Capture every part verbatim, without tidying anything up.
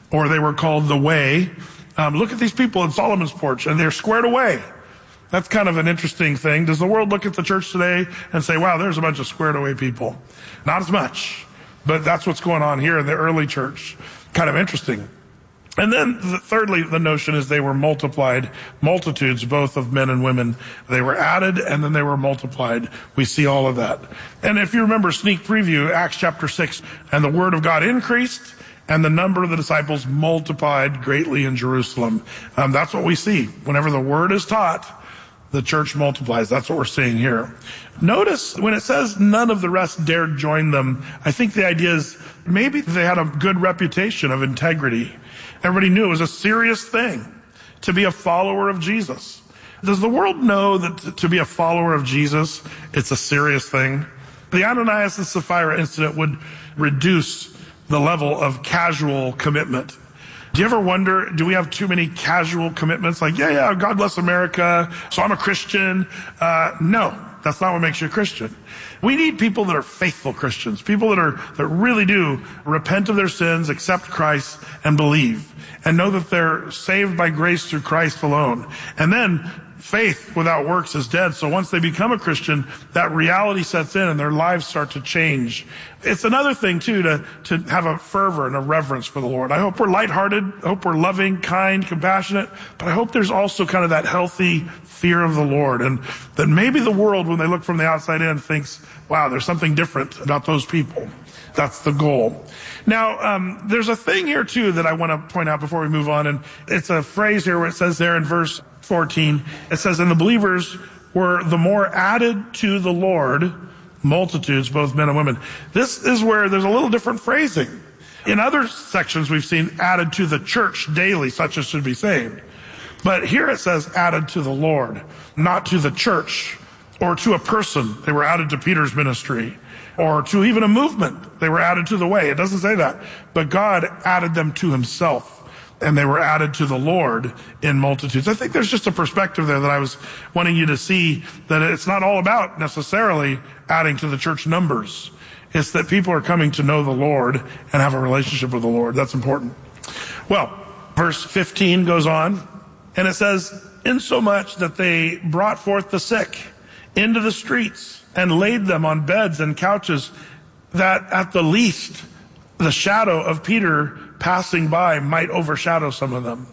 or they were called the Way. Um, look at these people in Solomon's Porch, and they're squared away. That's kind of an interesting thing. Does the world look at the church today and say, wow, there's a bunch of squared away people? Not as much, but that's what's going on here in the early church. Kind of interesting. And then the, thirdly, the notion is they were multiplied, multitudes, both of men and women. They were added and then they were multiplied. We see all of that. And if you remember, sneak preview, Acts chapter six, and the word of God increased and the number of the disciples multiplied greatly in Jerusalem. Um, that's what we see. Whenever the word is taught, the church multiplies. That's what we're seeing here. Notice when it says none of the rest dared join them, I think the idea is maybe they had a good reputation of integrity. Everybody knew it was a serious thing to be a follower of Jesus. Does the world know that to be a follower of Jesus, it's a serious thing? The Ananias and Sapphira incident would reduce the level of casual commitment. Do you ever wonder, do we have too many casual commitments? Like, yeah, yeah, God bless America, so I'm a Christian. Uh, no, that's not what makes you a Christian. We need people that are faithful Christians, people that are, that really do repent of their sins, accept Christ, and believe, and know that they're saved by grace through Christ alone. And then faith without works is dead. So once they become a Christian, that reality sets in and their lives start to change. It's another thing too to, to have a fervor and a reverence for the Lord. I hope we're lighthearted. I hope we're loving, kind, compassionate, but I hope there's also kind of that healthy fear of the Lord, and that maybe the world, when they look from the outside in, thinks, wow, there's something different about those people. That's the goal. Now, um, there's a thing here too that I want to point out before we move on, and it's a phrase here where it says there in verse fourteen, it says, and the believers were the more added to the Lord, multitudes, both men and women. This is where there's a little different phrasing. In other sections we've seen added to the church daily, such as should be saved. But here it says added to the Lord, not to the church or to a person. They were added to Peter's ministry, or to even a movement. They were added to the way. It doesn't say that. But God added them to himself, and they were added to the Lord in multitudes. I think there's just a perspective there that I was wanting you to see, that it's not all about necessarily adding to the church numbers. It's that people are coming to know the Lord and have a relationship with the Lord. That's important. Well, verse fifteen goes on, and it says, insomuch that they brought forth the sick into the streets and laid them on beds and couches, that at the least the shadow of Peter passing by might overshadow some of them.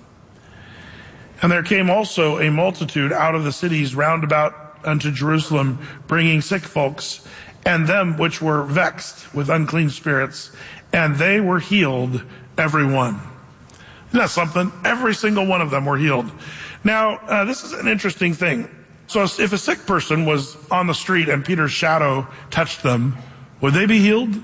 And there came also a multitude out of the cities round about unto Jerusalem, bringing sick folks, and them which were vexed with unclean spirits, and they were healed, every one. Isn't that something? Every single one of them were healed. Now, uh, this is an interesting thing. So if a sick person was on the street and Peter's shadow touched them, would they be healed?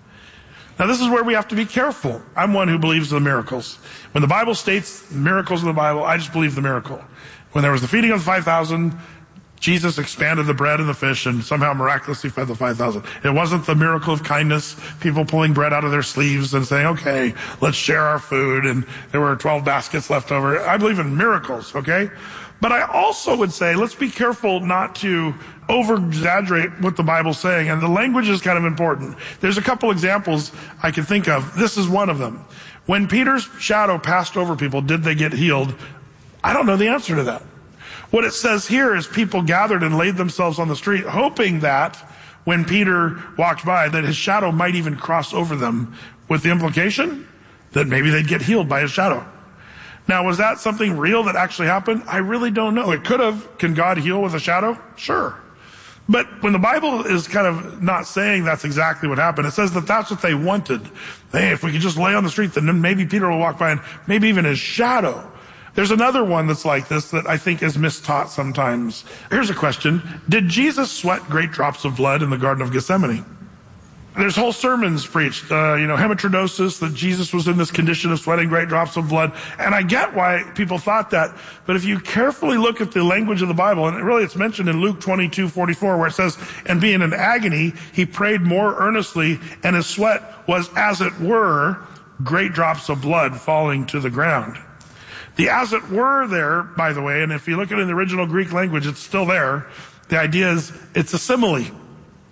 Now, this is where we have to be careful. I'm one who believes in the miracles. When the Bible states miracles in the Bible, I just believe the miracle. When there was the feeding of the five thousand, Jesus expanded the bread and the fish and somehow miraculously fed the five thousand. It wasn't the miracle of kindness, people pulling bread out of their sleeves and saying, okay, let's share our food, and there were twelve baskets left over. I believe in miracles, okay? But I also would say, let's be careful not to over-exaggerate what the Bible's saying, and the language is kind of important. There's a couple examples I can think of. This is one of them. When Peter's shadow passed over people, did they get healed? I don't know the answer to that. What it says here is people gathered and laid themselves on the street, hoping that when Peter walked by, that his shadow might even cross over them, with the implication that maybe they'd get healed by his shadow. Now, was that something real that actually happened? I really don't know. It could have. Can God heal with a shadow? Sure. But when the Bible is kind of not saying that's exactly what happened, it says that that's what they wanted. Hey, if we could just lay on the street, then maybe Peter will walk by and maybe even his shadow. There's another one that's like this that I think is mistaught sometimes. Here's a question. Did Jesus sweat great drops of blood in the Garden of Gethsemane? There's whole sermons preached, uh, you know, hematidrosis, that Jesus was in this condition of sweating great drops of blood. And I get why people thought that. But if you carefully look at the language of the Bible, and really it's mentioned in Luke twenty-two forty-four, where it says, and being in agony, he prayed more earnestly, and his sweat was, as it were, great drops of blood falling to the ground. The as it were there, by the way, and if you look at it in the original Greek language, it's still there. The idea is it's a simile.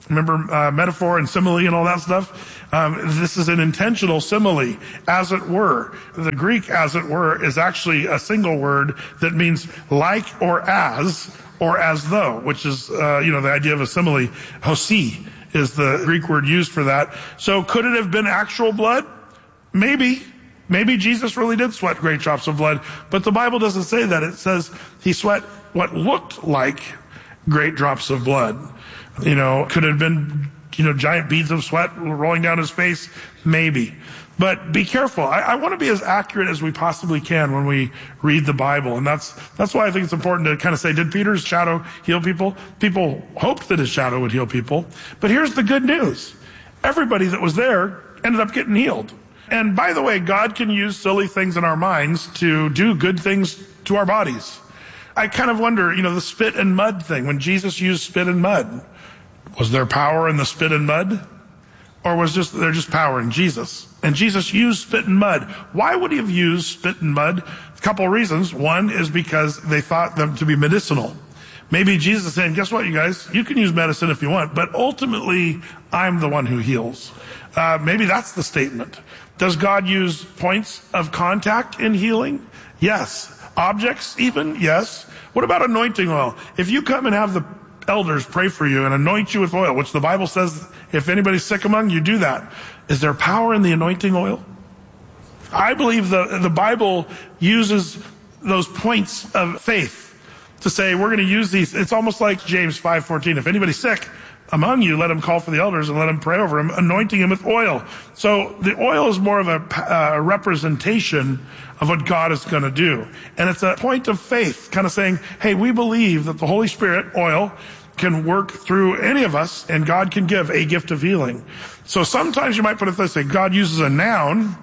Remember uh, metaphor and simile and all that stuff? Um, this is an intentional simile, as it were. The Greek, as it were, is actually a single word that means like or as, or as though, which is, uh, you know, the idea of a simile. Hosi is the Greek word used for that. So could it have been actual blood? Maybe. Maybe Jesus really did sweat great drops of blood, but the Bible doesn't say that. It says he sweat what looked like great drops of blood. You know, could it have been, you know, giant beads of sweat rolling down his face? Maybe. But be careful. I, I want to be as accurate as we possibly can when we read the Bible. And that's, that's why I think it's important to kind of say, did Peter's shadow heal people? People hoped that his shadow would heal people. But here's the good news. Everybody that was there ended up getting healed. And by the way, God can use silly things in our minds to do good things to our bodies. I kind of wonder, you know, the spit and mud thing, when Jesus used spit and mud, was there power in the spit and mud? Or was just there just power in Jesus? And Jesus used spit and mud. Why would he have used spit and mud? A couple of reasons. One is because they thought them to be medicinal. Maybe Jesus is saying, guess what, you guys? You can use medicine if you want, but ultimately, I'm the one who heals. Uh, maybe that's the statement. Does God use points of contact in healing? Yes. Objects even? Yes. What about anointing oil? If you come and have the elders pray for you and anoint you with oil, which the Bible says if anybody's sick among you, do that. Is there power in the anointing oil? I believe the, the Bible uses those points of faith to say we're going to use these. It's almost like James five fourteen. If anybody's sick among you, let him call for the elders and let him pray over him, anointing him with oil. So the oil is more of a uh, representation of what God is going to do. And it's a point of faith, kind of saying, hey, we believe that the Holy Spirit, oil, can work through any of us, and God can give a gift of healing. So sometimes you might put it this way: God uses a noun,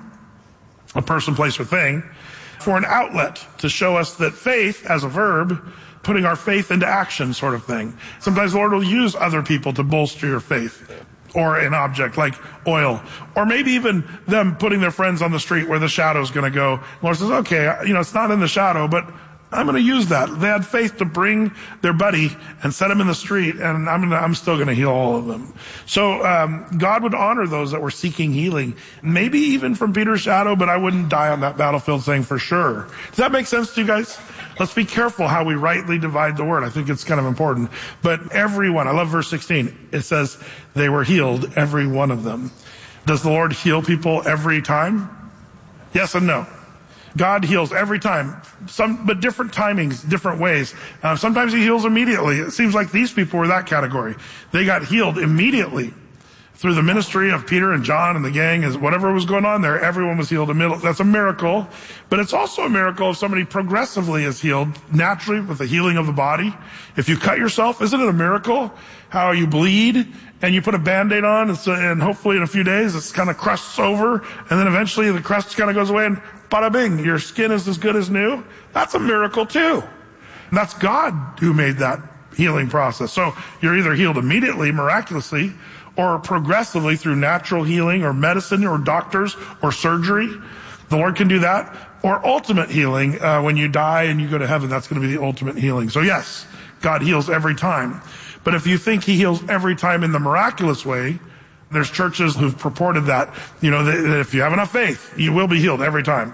a person, place, or thing, for an outlet to show us that faith, as a verb, putting our faith into action sort of thing. Sometimes the Lord will use other people to bolster your faith, or an object like oil, or maybe even them putting their friends on the street where the shadow's going to go. The Lord says, okay, you know, it's not in the shadow, but I'm going to use that. They had faith to bring their buddy and set him in the street, and I'm, gonna, I'm still going to heal all of them. So um, God would honor those that were seeking healing, maybe even from Peter's shadow, but I wouldn't die on that battlefield saying for sure. Does that make sense to you guys? Let's be careful how we rightly divide the word. I think it's kind of important. But everyone, I love verse sixteen. It says they were healed, every one of them. Does the Lord heal people every time? Yes and no. God heals every time, some, but different timings, different ways. Uh, sometimes he heals immediately. It seems like these people were that category. They got healed immediately through the ministry of Peter and John and the gang. As whatever was going on there, everyone was healed immediately. That's a miracle. But it's also a miracle if somebody progressively is healed naturally with the healing of the body. If you cut yourself, isn't it a miracle how you bleed and you put a Band-Aid on, and, so, and hopefully in a few days it's kind of crusts over, and then eventually the crust kind of goes away, and bada bing, your skin is as good as new? That's a miracle too. And that's God who made that healing process. So you're either healed immediately, miraculously, or progressively through natural healing or medicine or doctors or surgery. The Lord can do that. Or ultimate healing, uh, when you die and you go to heaven, that's going to be the ultimate healing. So yes, God heals every time. But if you think he heals every time in the miraculous way, there's churches who've purported that, you know, that if you have enough faith, you will be healed every time.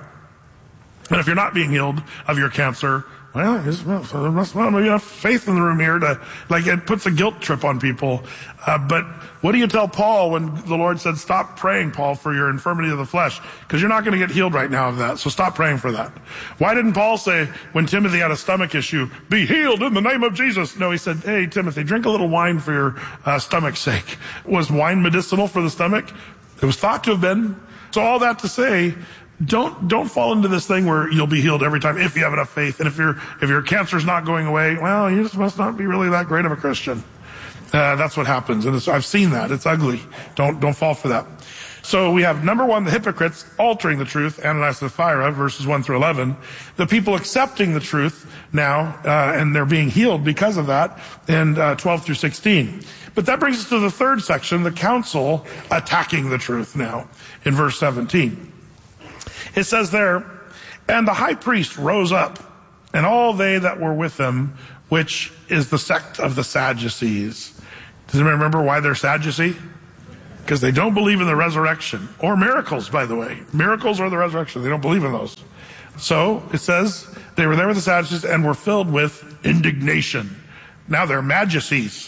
And if you're not being healed of your cancer, well, there must not be enough faith in the room here to, like, it puts a guilt trip on people. Uh, but what do you tell Paul when the Lord said, stop praying, Paul, for your infirmity of the flesh? Because you're not going to get healed right now of that. So stop praying for that. Why didn't Paul say, when Timothy had a stomach issue, be healed in the name of Jesus? No, he said, hey, Timothy, drink a little wine for your uh, stomach's sake. Was wine medicinal for the stomach? It was thought to have been. So all that to say, Don't don't fall into this thing where you'll be healed every time if you have enough faith. And if your if your cancer's not going away, well, you just must not be really that great of a Christian. Uh, that's what happens, and it's, I've seen that. It's ugly. Don't don't fall for that. So we have number one, the hypocrites altering the truth, Ananias and Sapphira, verses one through eleven. The people accepting the truth now, uh, and they're being healed because of that, in uh, twelve through sixteen. But that brings us to the third section, the council attacking the truth now, in verse seventeen. It says there, and the high priest rose up, and all they that were with him, which is the sect of the Sadducees. Does anybody remember why they're Sadducee? Because they don't believe in the resurrection or miracles, by the way. Miracles or the resurrection. They don't believe in those. So it says they were there with the Sadducees and were filled with indignation. Now they're Magices.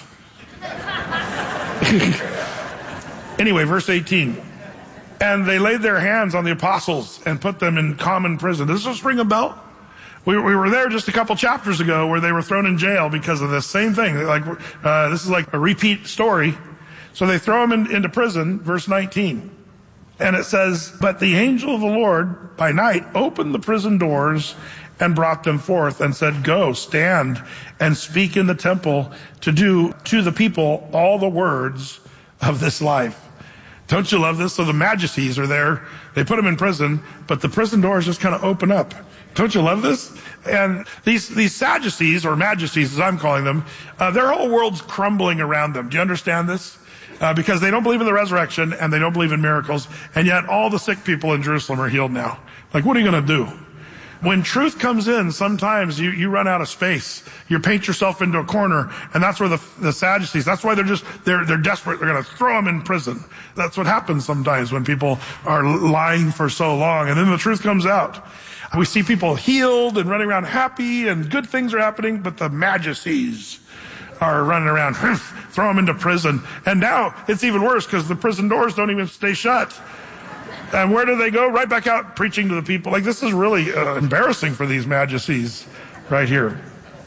Anyway, verse eighteen. And they laid their hands on the apostles and put them in common prison. Does this ring a bell? We, we were there just a couple chapters ago where they were thrown in jail because of this same thing. Like uh, this is like a repeat story. So they throw them in, into prison, verse nineteen. And it says, but the angel of the Lord by night opened the prison doors and brought them forth and said, go, stand and speak in the temple to do to the people all the words of this life. Don't you love this? So the Magices are there. They put them in prison, but the prison doors just kind of open up. Don't you love this? And these, these Sadducees, or Magices as I'm calling them, uh, their whole world's crumbling around them. Do you understand this? Uh, because they don't believe in the resurrection and they don't believe in miracles, and yet all the sick people in Jerusalem are healed now. Like, what are you going to do? When truth comes in, sometimes you, you run out of space. You paint yourself into a corner, and that's where the, the Sadducees, that's why they're just, they're, they're desperate. They're going to throw them in prison. That's what happens sometimes when people are lying for so long, and then the truth comes out. We see people healed and running around happy, and good things are happening, but the Magices are running around, throw them into prison. And now it's even worse because the prison doors don't even stay shut. And where do they go? Right back out preaching to the people. Like, this is really uh, embarrassing for these Magices right here.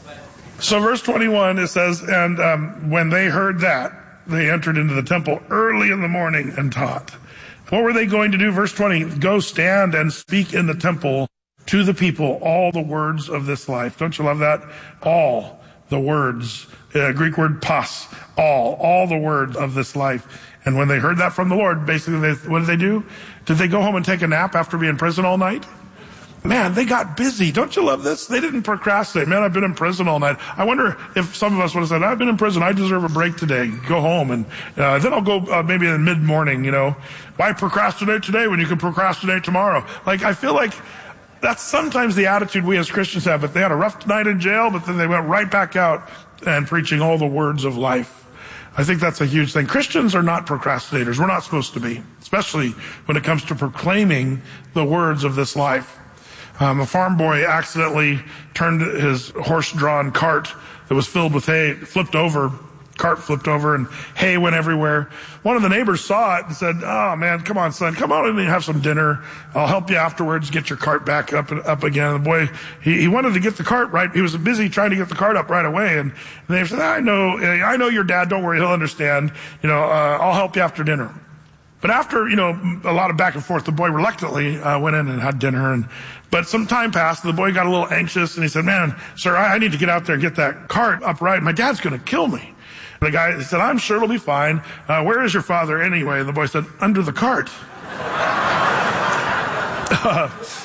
So verse twenty-one, it says, and um, when they heard that, they entered into the temple early in the morning and taught. What were they going to do? Verse twenty, go stand and speak in the temple to the people all the words of this life. Don't you love that? All the words. Uh, Greek word pas. All. All the words of this life. And when they heard that from the Lord, basically, they, what did they do? Did they go home and take a nap after being in prison all night? Man, they got busy. Don't you love this? They didn't procrastinate. Man, I've been in prison all night. I wonder if some of us would have said, I've been in prison. I deserve a break today. Go home. And uh, then I'll go uh, maybe in mid-morning, you know. Why procrastinate today when you can procrastinate tomorrow? Like, I feel like that's sometimes the attitude we as Christians have. But they had a rough night in jail, but then they went right back out and preaching all the words of life. I think that's a huge thing. Christians are not procrastinators. We're not supposed to be, especially when it comes to proclaiming the words of this life. Um, a farm boy accidentally turned his horse-drawn cart that was filled with hay, flipped over, cart flipped over, and hay went everywhere. One of the neighbors saw it and said, oh, man, come on, son, come on and have some dinner. I'll help you afterwards, get your cart back up and up again. And the boy, he, he wanted to get the cart right. He was busy trying to get the cart up right away. And the neighbor said, I know, I know your dad. Don't worry, he'll understand. You know, uh, I'll help you after dinner. But after, you know, a lot of back and forth, the boy reluctantly uh, went in and had dinner. And But some time passed, and the boy got a little anxious, and he said, man, sir, I, I need to get out there and get that cart upright. My dad's going to kill me. And the guy said, I'm sure it'll be fine. Uh, where is your father anyway? And the boy said, under the cart. uh,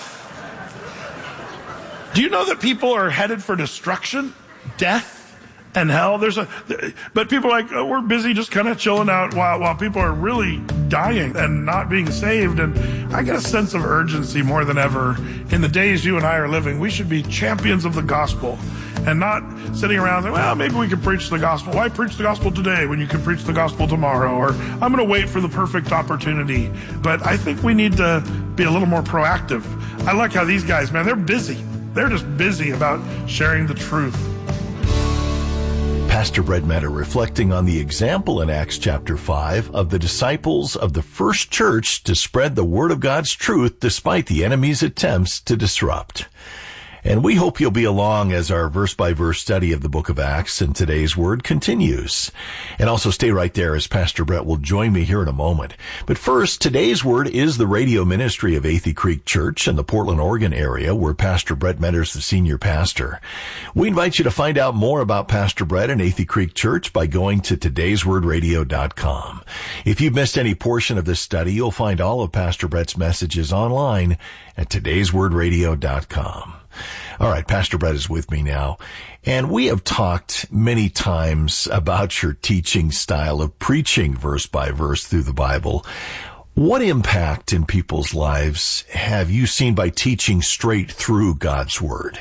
do you know that people are headed for destruction, death, and hell? There's a, but people are like, oh, we're busy just kind of chilling out while, while people are really dying and not being saved. And I get a sense of urgency more than ever in the days you and I are living. We should be champions of the gospel and not sitting around saying, well, maybe we could preach the gospel. Why preach the gospel today when you can preach the gospel tomorrow? Or I'm going to wait for the perfect opportunity. But I think we need to be a little more proactive. I like how these guys, man, they're busy. They're just busy about sharing the truth. Pastor Brett Metter reflecting on the example in Acts chapter five of the disciples of the first church to spread the word of God's truth despite the enemy's attempts to disrupt. And we hope you'll be along as our verse-by-verse study of the book of Acts and today's word continues. And also stay right there as Pastor Brett will join me here in a moment. But first, today's word is the radio ministry of Athey Creek Church in the Portland, Oregon area, where Pastor Brett Metter is the senior pastor. We invite you to find out more about Pastor Brett and Athey Creek Church by going to todays word radio dot com. If you've missed any portion of this study, you'll find all of Pastor Brett's messages online at todays word radio dot com. All right, Pastor Brett is with me now, and we have talked many times about your teaching style of preaching verse by verse through the Bible. What impact in people's lives have you seen by teaching straight through God's Word?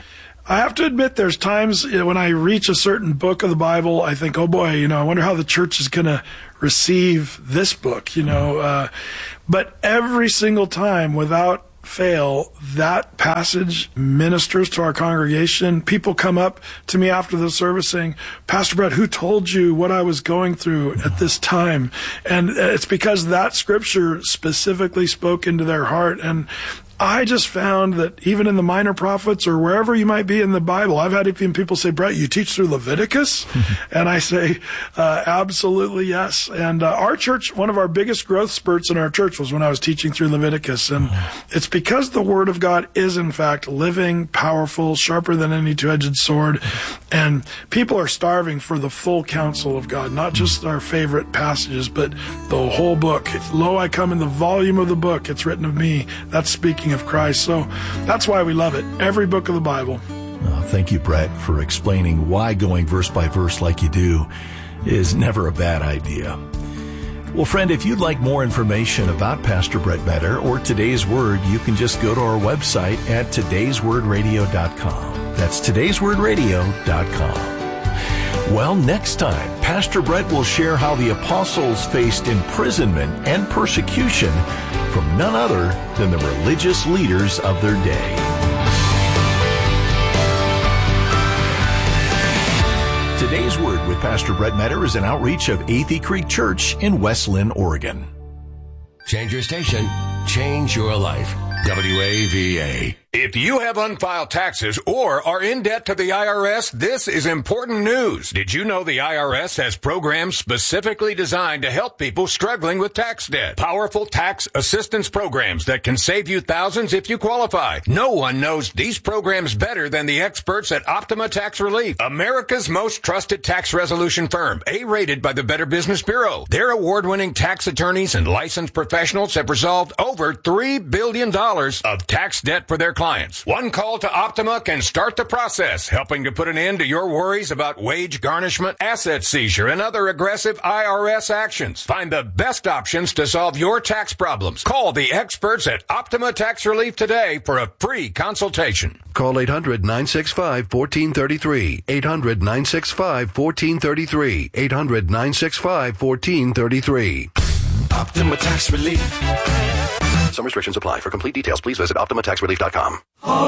I have to admit there's times you know, when I reach a certain book of the Bible, I think, oh boy, you know, I wonder how the church is going to receive this book, you know. Uh, but every single time, without fail, that passage ministers to our congregation. People come up to me after the service saying, Pastor Brett, who told you what I was going through at this time? And it's because that scripture specifically spoke into their heart. And I just found that even in the minor prophets or wherever you might be in the Bible, I've had even people say, Brett, you teach through Leviticus? And I say, uh, absolutely yes. And uh, our church, one of our biggest growth spurts in our church was when I was teaching through Leviticus. And it's because the Word of God is, in fact, living, powerful, sharper than any two-edged sword. And people are starving for the full counsel of God, not just our favorite passages, but the whole book. Lo, I come in the volume of the book. It's written of me. That's speaking of Christ. So that's why we love it. Every book of the Bible. Oh, thank you, Brett, for explaining why going verse by verse like you do is never a bad idea. Well, friend, if you'd like more information about Pastor Brett Meador or Today's Word, you can just go to our website at todays word radio dot com. That's todays word radio dot com. Well, next time, Pastor Brett will share how the apostles faced imprisonment and persecution from none other than the religious leaders of their day. Today's Word with Pastor Brett Meador is an outreach of Athey Creek Church in West Linn, Oregon. Change your station, change your life. W A V A. If you have unfiled taxes or are in debt to the I R S, this is important news. Did you know the I R S has programs specifically designed to help people struggling with tax debt? Powerful tax assistance programs that can save you thousands if you qualify. No one knows these programs better than the experts at Optima Tax Relief, America's most trusted tax resolution firm, A-rated by the Better Business Bureau. Their award-winning tax attorneys and licensed professionals have resolved over three billion dollars of tax debt for their clients. Clients. One call to Optima can start the process, helping to put an end to your worries about wage garnishment, asset seizure, and other aggressive I R S actions. Find the best options to solve your tax problems. Call the experts at Optima Tax Relief today for a free consultation. Call eight hundred, nine six five, one four three three. eight hundred, nine six five, one four three three. eight hundred, nine six five, one four three three. Optima Tax Relief. Some restrictions apply. For complete details, please visit optima tax relief dot com.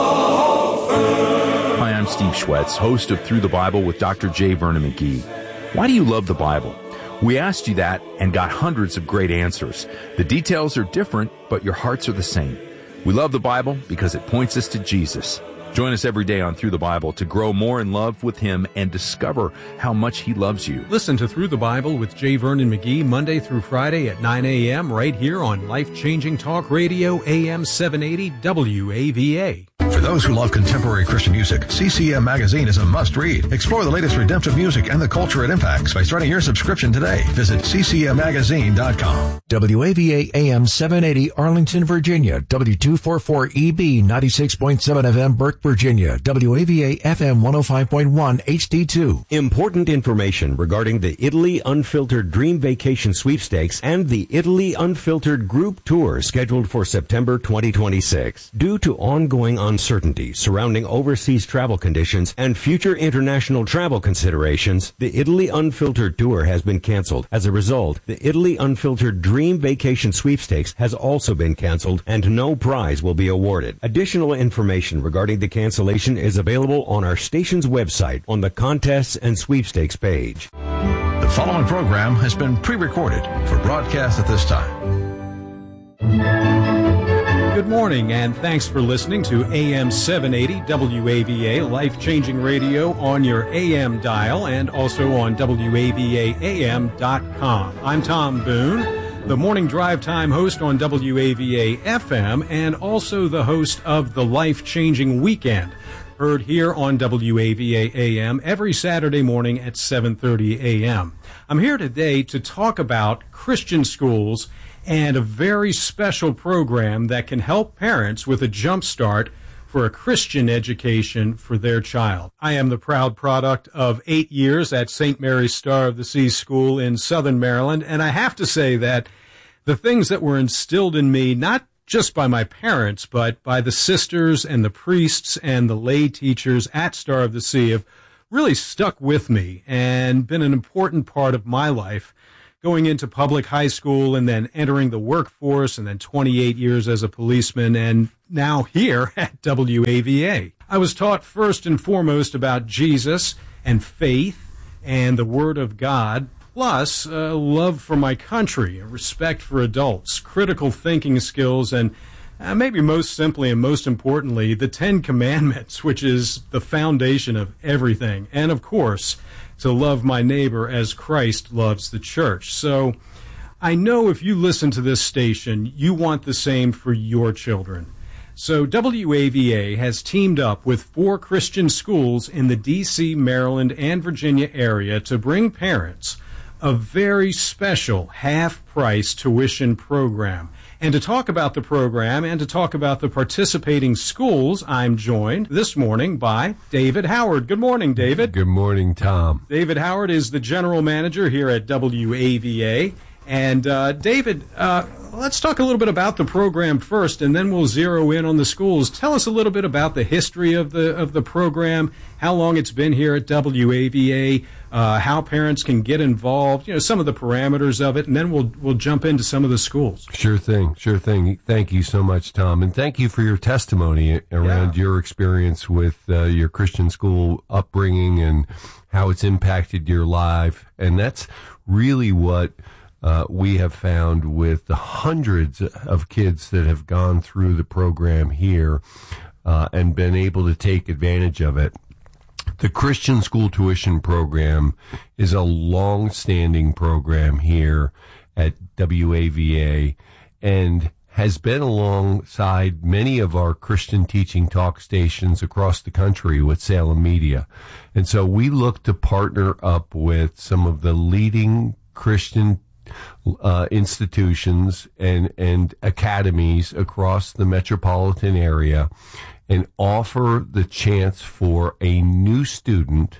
Hi, I'm Steve Schwetz, host of Through the Bible with Doctor J. Vernon McGee. Why do you love the Bible? We asked you that and got hundreds of great answers. The details are different, but your hearts are the same. We love the Bible because it points us to Jesus. Join us every day on Through the Bible to grow more in love with Him and discover how much He loves you. Listen to Through the Bible with J. Vernon McGee Monday through Friday at nine a.m. right here on Life-Changing Talk Radio, A M seven eighty W A V A. For those who love contemporary Christian music, C C M Magazine is a must-read. Explore the latest redemptive music and the culture it impacts by starting your subscription today. Visit c c m magazine dot com. W A V A A M seven eighty Arlington, Virginia. W two forty-four E B ninety-six point seven F M Burke, Virginia. W A V A F M one oh five point one H D two. Important information regarding the Italy Unfiltered Dream Vacation Sweepstakes and the Italy Unfiltered Group Tour scheduled for September twenty twenty-six. Due to ongoing uncertainty surrounding overseas travel conditions and future international travel considerations, the Italy Unfiltered Tour has been canceled. As a result, the Italy Unfiltered Dream Vacation Sweepstakes has also been canceled and no prize will be awarded. Additional information regarding the cancellation is available on our station's website on the Contests and Sweepstakes page. The following program has been pre-recorded for broadcast at this time. Good morning, and thanks for listening to A M seven eighty W A V A, life-changing radio on your A M dial and also on W A V A A M dot com. I'm Tom Boone, the morning drive time host on W A V A F M and also the host of the Life-Changing Weekend, heard here on W A V A A M every Saturday morning at seven thirty a m. I'm here today to talk about Christian schools and a very special program that can help parents with a jump start for a Christian education for their child. I am the proud product of eight years at Saint Mary's Star of the Seas School in Southern Maryland, and I have to say that the things that were instilled in me, not just by my parents, but by the sisters and the priests and the lay teachers at Star of the Sea have really stuck with me and been an important part of my life, going into public high school and then entering the workforce and then twenty-eight years as a policeman and now here at W A V A. I was taught first and foremost about Jesus and faith and the Word of God, plus a love for my country, a respect for adults, critical thinking skills, and uh, maybe most simply and most importantly, the Ten Commandments, which is the foundation of everything. And of course, to love my neighbor as Christ loves the church. So I know if you listen to this station, you want the same for your children. So W A V A has teamed up with four Christian schools in the D C, Maryland, and Virginia area to bring parents a very special half-price tuition program. And to talk about the program and to talk about the participating schools, I'm joined this morning by David Howard. Good morning, David. Good morning, Tom. David Howard is the general manager here at W A V A. And uh, David, uh, let's talk a little bit about the program first, and then we'll zero in on the schools. Tell us a little bit about the history of the of the program, how long it's been here at W A V A, uh, how parents can get involved, you know, some of the parameters of it, and then we'll we'll jump into some of the schools. Sure thing, sure thing. Thank you so much, Tom, and thank you for your testimony around yeah. your experience with uh, your Christian school upbringing and how it's impacted your life, and that's really what Uh, we have found with the hundreds of kids that have gone through the program here uh, and been able to take advantage of it. The Christian School Tuition Program is a long-standing program here at W A V A and has been alongside many of our Christian teaching talk stations across the country with Salem Media. And so we look to partner up with some of the leading Christian Uh, institutions and, and academies across the metropolitan area and offer the chance for a new student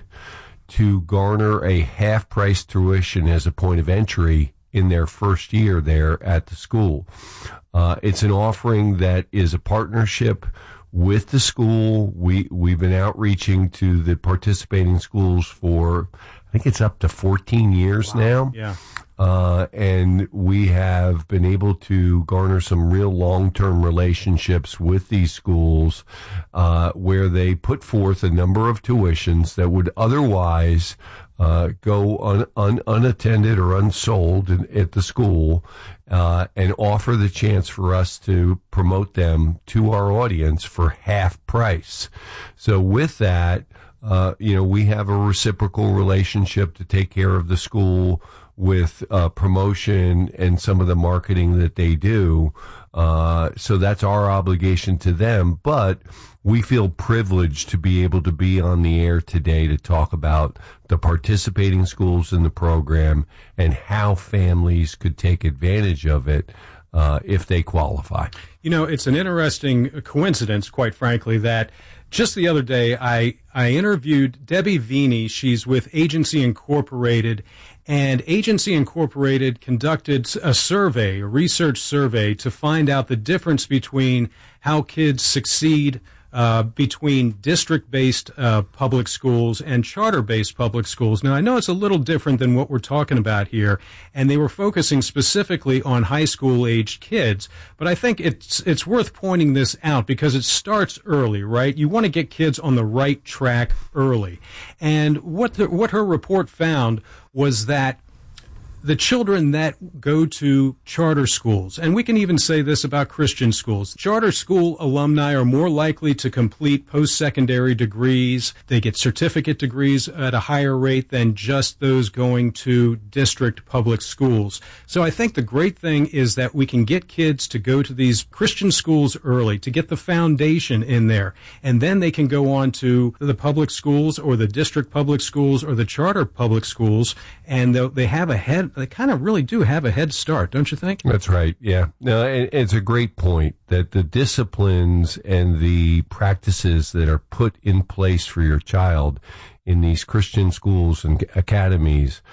to garner a half-price tuition as a point of entry in their first year there at the school. Uh, it's an offering that is a partnership with the school. We, we've been outreaching to the participating schools for, I think it's up to fourteen years wow. now. Yeah. Uh, and we have been able to garner some real long-term relationships with these schools, uh, where they put forth a number of tuitions that would otherwise, uh, go un, un, unattended or unsold in, at the school, uh, and offer the chance for us to promote them to our audience for half price. So with that, uh, you know, we have a reciprocal relationship to take care of the school with uh, promotion and some of the marketing that they do. Uh, so that's our obligation to them. But we feel privileged to be able to be on the air today to talk about the participating schools in the program and how families could take advantage of it uh, if they qualify. You know, it's an interesting coincidence, quite frankly, that just the other day I, I interviewed Debbie Veeney. She's with Agency Incorporated, and Agency Incorporated conducted a survey, a research survey, to find out the difference between how kids succeed uh, between district-based uh, public schools and charter-based public schools. Now, I know it's a little different than what we're talking about here, and they were focusing specifically on high school-aged kids, but I think it's it's worth pointing this out because it starts early, right? You want to get kids on the right track early. And what the, what her report found was that the children that go to charter schools, and we can even say this about Christian schools, charter school alumni are more likely to complete post-secondary degrees. They get certificate degrees at a higher rate than just those going to district public schools. So I think the great thing is that we can get kids to go to these Christian schools early, to get the foundation in there, and then they can go on to the public schools or the district public schools or the charter public schools, and they have a head They kind of really do have a head start, don't you think? That's right, yeah. No, it's a great point that the disciplines and the practices that are put in place for your child in these Christian schools and academies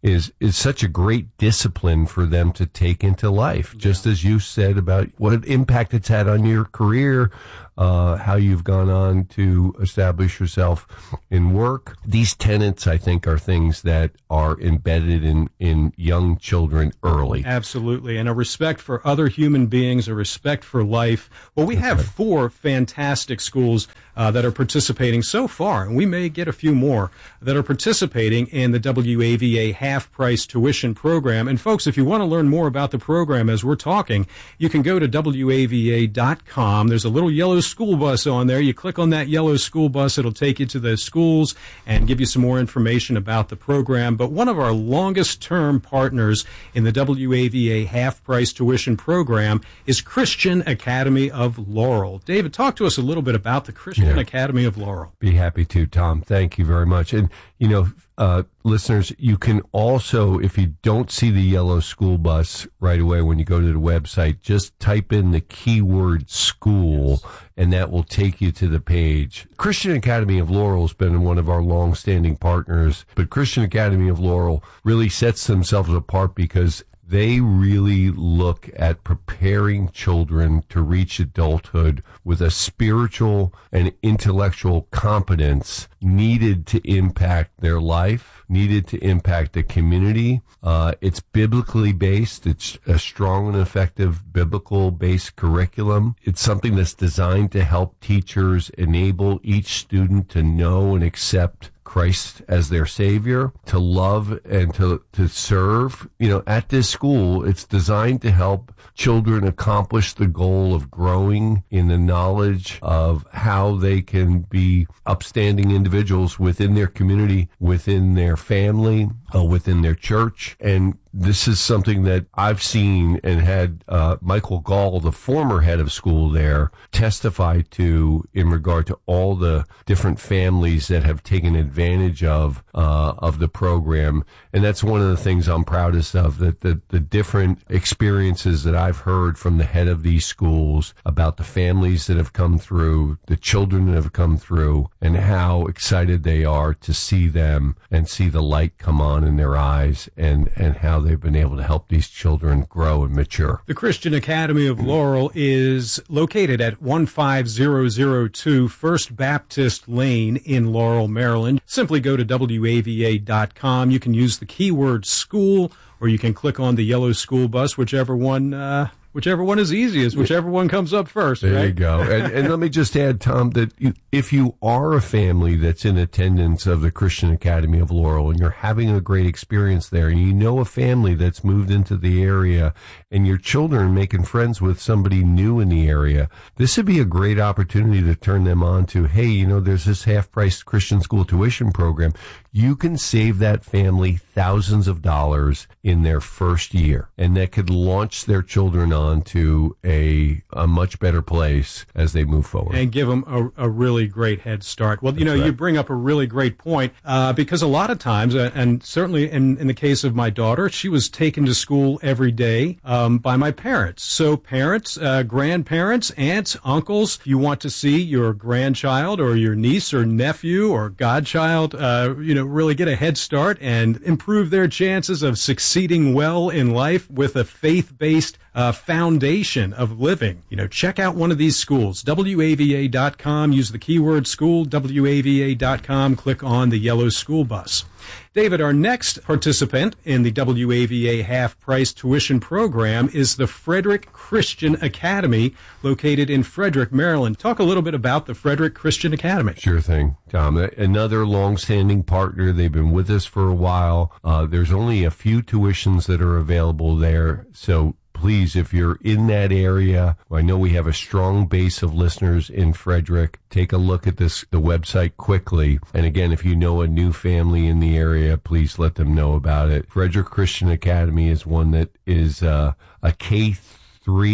is is such a great discipline for them to take into life. Just as you said about what impact it's had on your career, uh, how you've gone on to establish yourself in work. These tenets, I think, are things that are embedded in, in young children early. Absolutely. And a respect for other human beings, a respect for life. Well, we have four fantastic schools uh, that are participating so far, and we may get a few more that are participating in the W A V A half-price tuition program. And folks, if you want to learn more about the program as we're talking, you can go to W A V A dot com. There's a little yellow school bus on there. You click on that yellow school bus, it'll take you to the schools and give you some more information about the program. But one of our longest-term partners in the W A V A half-price tuition program is Christian Academy of Laurel. David, talk to us a little bit about the Christian yeah. Academy of Laurel. Be happy to, Tom. Thank you very much. And, you know, uh, listeners, you can also, if you don't see the yellow school bus right away when you go to the website, just type in the keyword school, yes. and that will take you to the page. Christian Academy of Laurel has been one of our long-standing partners, but Christian Academy of Laurel really sets themselves apart because they really look at preparing children to reach adulthood with a spiritual and intellectual competence needed to impact their life, needed to impact the community. Uh, it's biblically based. It's a strong and effective biblical-based curriculum. It's something that's designed to help teachers enable each student to know and accept Christ as their Savior, to love and to, to serve. You know, at this school, it's designed to help children accomplish the goal of growing in the knowledge of how they can be upstanding individuals within their community, within their family, uh, within their church. And this is something that I've seen and had uh, Michael Gall, the former head of school there, testify to in regard to all the different families that have taken advantage of uh, of the program. And that's one of the things I'm proudest of, that the, the different experiences that I've heard from the head of these schools about the families that have come through, the children that have come through, and how excited they are to see them and see the light come on in their eyes, and, and how they've been able to help these children grow and mature. The Christian Academy of Laurel is located at one five zero zero two First Baptist Lane in Laurel, Maryland. Simply go to W A V A dot com. You can use the keyword school, or you can click on the yellow school bus, whichever one uh, whichever one is easiest, whichever one comes up first. There right? you go. And, and let me just add, Tom, that you, if you are a family that's in attendance of the Christian Academy of Laurel and you're having a great experience there, and you know a family that's moved into the area and your children are making friends with somebody new in the area, this would be a great opportunity to turn them on to, hey, you know, there's this half-price Christian school tuition program. You can save that family thousands of dollars in their first year, and that could launch their children on to a, a much better place as they move forward. And give them a, a really great head start. Well, you That's know, right. you bring up a really great point, uh, because a lot of times, uh, and certainly in, in the case of my daughter, she was taken to school every day um, by my parents. So parents, uh, grandparents, aunts, uncles, if you want to see your grandchild or your niece or nephew or godchild, uh, you know, really get a head start and improve their chances of succeeding well in life with a faith-based uh, foundation of living. You know, check out one of these schools. W A V A dot com, use the keyword school, W A V A dot com, click on the yellow school bus. David, our next participant in the W A V A half-price tuition program is the Frederick Christian Academy, located in Frederick, Maryland. Talk a little bit about the Frederick Christian Academy. Sure thing, Tom. Another long-standing partner. They've been with us for a while. Uh, there's only a few tuitions that are available there, so please, if you're in that area, I know we have a strong base of listeners in Frederick, take a look at this, the website quickly. And again, if you know a new family in the area, please let them know about it. Frederick Christian Academy is one that is uh, a K three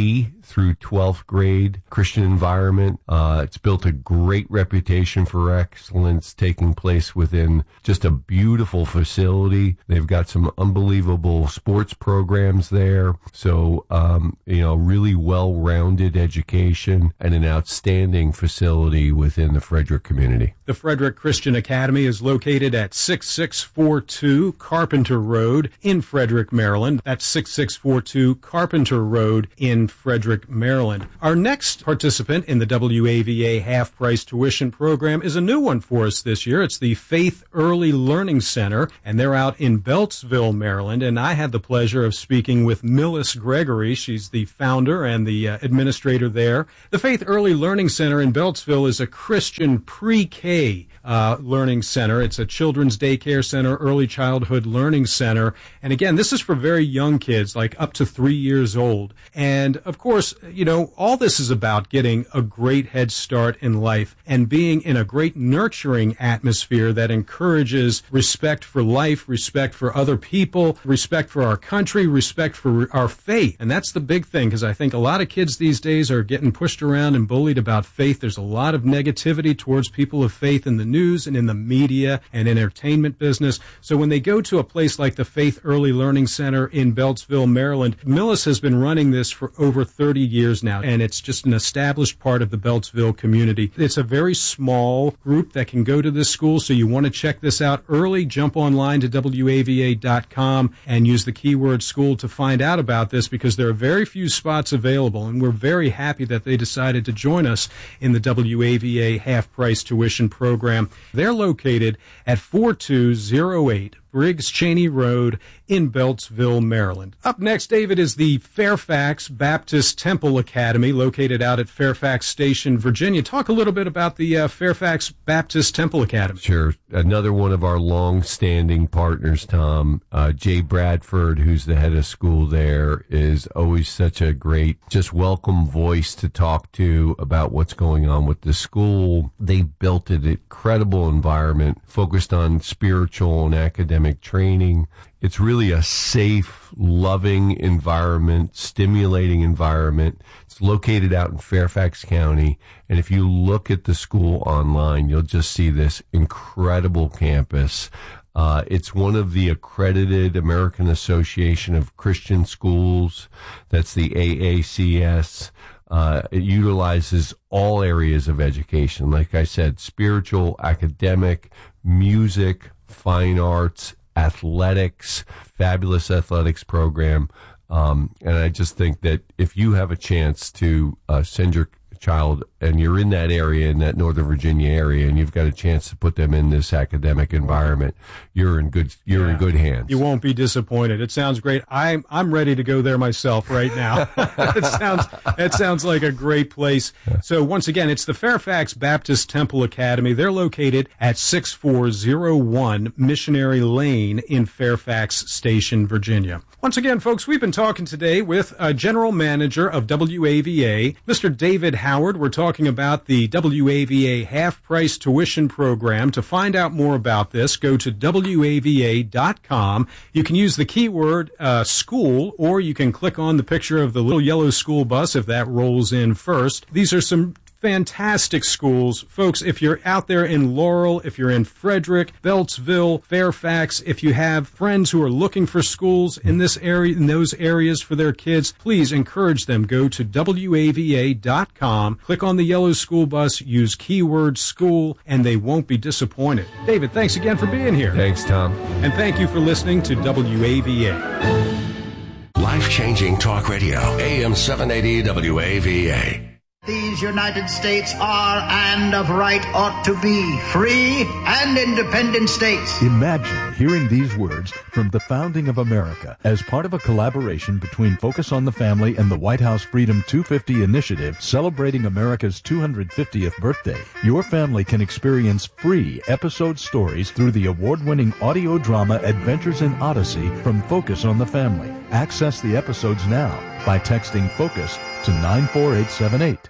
through twelfth grade Christian environment. Uh, it's built a great reputation for excellence taking place within just a beautiful facility. They've got some unbelievable sports programs there. So, um, you know, really well-rounded education and an outstanding facility within the Frederick community. The Frederick Christian Academy is located at sixty-six forty-two Carpenter Road in Frederick, Maryland. That's sixty-six forty-two Carpenter Road in Frederick, Maryland. Our next participant in the W A V A half-price tuition program is a new one for us this year. It's the Faith Early Learning Center, and they're out in Beltsville, Maryland. And I had the pleasure of speaking with Millis Gregory. She's the founder and the uh, administrator there. The Faith Early Learning Center in Beltsville is a Christian pre-K Uh, learning center. It's a children's daycare center, early childhood learning center. And again, this is for very young kids, like up to three years old. And of course, you know, all this is about getting a great head start in life and being in a great nurturing atmosphere that encourages respect for life, respect for other people, respect for our country, respect for our faith. And that's the big thing, because I think a lot of kids these days are getting pushed around and bullied about faith. There's a lot of negativity towards people of faith in the news and in the media and entertainment business. So when they go to a place like the Faith Early Learning Center in Beltsville, Maryland, Millis has been running this for over thirty years now, and it's just an established part of the Beltsville community. It's a very small group that can go to this school, so you want to check this out early. Jump online to W A V A dot com and use the keyword school to find out about this, because there are very few spots available, and we're very happy that they decided to join us in the W A V A half-price tuition program. They're located at forty-two oh eight Briggs Cheney Road in Beltsville, Maryland. Up next, David, is the Fairfax Baptist Temple Academy, located out at Fairfax Station, Virginia. Talk a little bit about the uh, Fairfax Baptist Temple Academy. Sure. Another one of our long-standing partners, Tom, uh, Jay Bradford, who's the head of school there, is always such a great, just welcome voice to talk to about what's going on with the school. They built an incredible environment focused on spiritual and academic training. It's really a safe, loving environment, stimulating environment. It's located out in Fairfax County, and if you look at the school online, you'll just see this incredible campus. Uh, it's one of the accredited American Association of Christian Schools. That's the A A C S. Uh, it utilizes all areas of education. Like I said, spiritual, academic, music, fine arts, athletics, fabulous athletics program. Um, and I just think that if you have a chance to uh, send your child, and you're in that area, in that Northern Virginia area, and you've got a chance to put them in this academic environment, you're in good you're yeah. in good hands. You won't be disappointed. It sounds great. I'm I'm ready to go there myself right now. it sounds it sounds like a great place. Yeah. So once again, it's the Fairfax Baptist Temple Academy. They're located at sixty-four oh one Missionary Lane in Fairfax Station, Virginia. Once again, folks, we've been talking today with uh, General Manager of W A V A, Mister David Howard. We're talking about the W A V A half-price tuition program. To find out more about this, go to W A V A dot com. You can use the keyword uh, school, or you can click on the picture of the little yellow school bus if that rolls in first. These are some fantastic schools. Folks, if you're out there in Laurel, if you're in Frederick, Beltsville, Fairfax, if you have friends who are looking for schools in this area, in those areas for their kids, please encourage them. Go to W A V A dot com, click on the yellow school bus, use keyword school, and they won't be disappointed. David, thanks again for being here. Thanks, Tom. And thank you for listening to W A V A. Life-changing talk radio, A M seven eighty W A V A. These United States are and of right ought to be free and independent states. Imagine hearing these words from the founding of America as part of a collaboration between Focus on the Family and the White House Freedom two fifty initiative celebrating America's two hundred fiftieth birthday. Your family can experience free episode stories through the award-winning audio drama Adventures in Odyssey from Focus on the Family. Access the episodes now by texting FOCUS to nine four eight seven eight.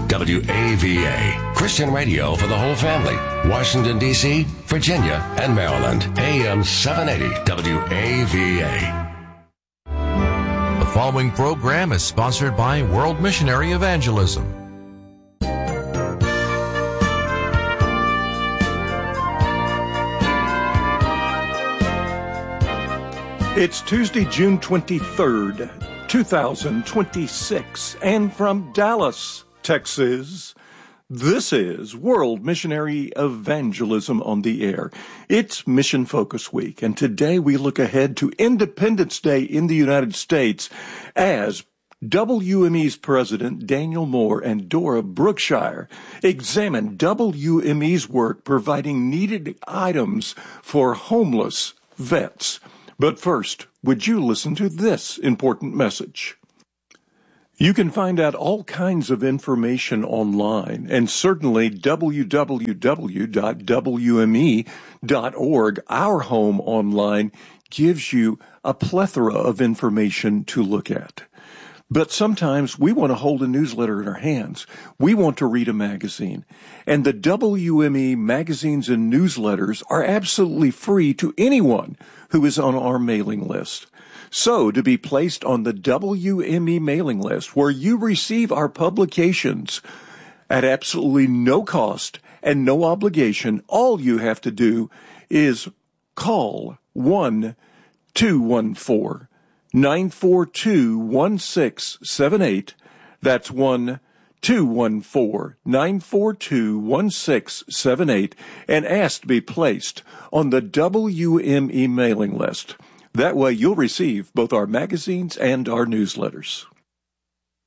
W A V A, Christian radio for the whole family. Washington, D C, Virginia, and Maryland. A M seven eighty W A V A. The following program is sponsored by World Missionary Evangelism. It's Tuesday, June twenty-third, two thousand twenty-six, and from Dallas, Texas, this is World Missionary Evangelism on the Air. It's Mission Focus Week, and today we look ahead to Independence Day in the United States as W M E's President Daniel Moore and Dora Brookshire examine W M E's work providing needed items for homeless vets. But first, would you listen to this important message? You can find out all kinds of information online, and certainly w w w dot w m e dot org, our home online, gives you a plethora of information to look at. But sometimes we want to hold a newsletter in our hands. We want to read a magazine. And the W M E magazines and newsletters are absolutely free to anyone who is on our mailing list. So, to be placed on the W M E mailing list, where you receive our publications at absolutely no cost and no obligation, all you have to do is call one two one four, nine four two, one six seven eight. That's one two one four, nine four two, one six seven eight, and ask to be placed on the W M E mailing list. That way you'll receive both our magazines and our newsletters.